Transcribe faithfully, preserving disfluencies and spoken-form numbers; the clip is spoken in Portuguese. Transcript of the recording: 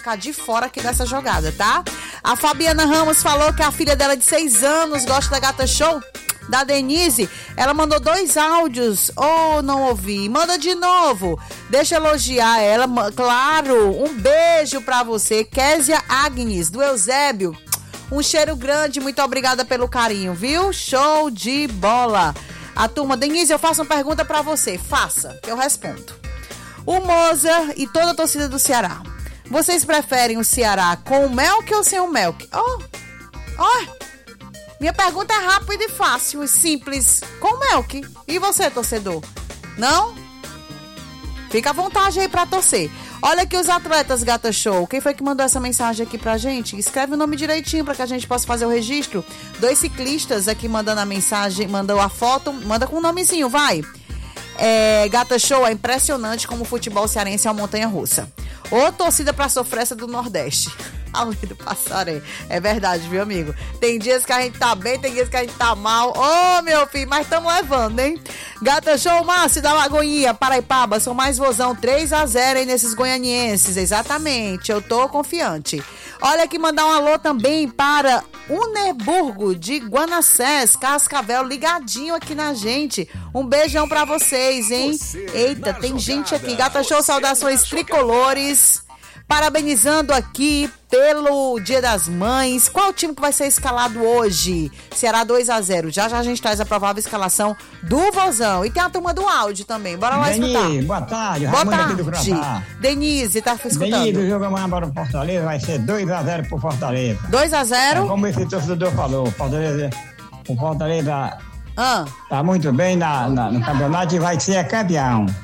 ficar de fora aqui dessa jogada, tá? A Fabiana Ramos falou que a filha dela de seis anos gosta da Gata Show, da Denise. Ela mandou dois áudios. Oh, não ouvi. Manda de novo. Deixa eu elogiar ela. Claro, um beijo pra você, Késia Agnes, do Eusébio. Um cheiro grande, muito obrigada pelo carinho, viu? Show de bola. A turma, Denise, eu faço uma pergunta pra você. Faça, que eu respondo. O Moza e toda a torcida do Ceará, vocês preferem o Ceará com o Melk ou sem o Melk? Oh, oh, minha pergunta é rápida e fácil e simples. Com o Melk. E você, torcedor? Não? Fica à vontade aí pra torcer. Olha aqui os atletas, Gata Show. Quem foi que mandou essa mensagem aqui pra gente? Escreve o nome direitinho pra que a gente possa fazer o registro. Dois ciclistas aqui mandando a mensagem, mandou a foto. Manda com o nomezinho, vai. É, Gata Show, é impressionante como o futebol cearense é uma montanha-russa. Ô, torcida pra sofrer essa do Nordeste. Além do Passaré. É verdade, viu, amigo? Tem dias que a gente tá bem, tem dias que a gente tá mal. Ô, oh, meu filho, mas estamos levando, hein? Gata Show, Márcio da Lagoinha, Paraipaba, são mais vozão, três a zero aí nesses goianienses. Exatamente, eu tô confiante. Olha aqui, mandar um alô também para Uneburgo de Guanassés, Cascavel, ligadinho aqui na gente. Um beijão pra vocês, hein? Eita, tem gente aqui. Gata Show, saudações tricolores. Parabenizando aqui pelo Dia das Mães. Qual o time que vai ser escalado hoje? Ceará dois a zero. Já já a gente traz a provável escalação do Vozão. E tem a turma do áudio também. Bora lá Denise, escutar. Boa tarde. Boa Raimundo tarde. Aqui do Curatá. Denise, tá escutando? Denise, o jogo amanhã para o Fortaleza vai ser dois a zero pro Fortaleza. dois a zero? É como esse torcedor falou, o Fortaleza, o Fortaleza ah. tá muito bem na, na, no campeonato e vai ser campeão.